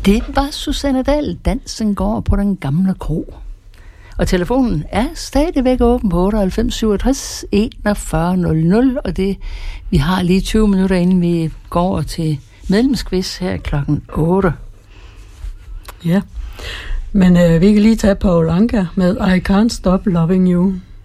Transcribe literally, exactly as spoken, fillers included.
Det var Susanne Dahl. Dansen går på den gamle kro. Og telefonen er stadigvæk åben på otteoghalvfems syvogtres enogfyrre nul nul, og det, vi har lige tyve minutter, inden vi går over til medlemsquiz her klokken otte. Ja, men øh, vi kan lige tage Paul Anka med I Can't Stop Loving You.